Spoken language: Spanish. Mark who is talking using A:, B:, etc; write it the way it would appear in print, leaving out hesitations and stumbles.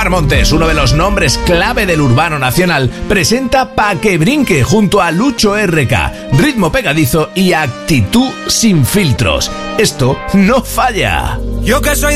A: Omar Montes, uno de los nombres clave del urbano nacional, presenta Pa' que brinque junto a Lucho RK, ritmo pegadizo y actitud sin filtros. Esto no falla.
B: Yo que soy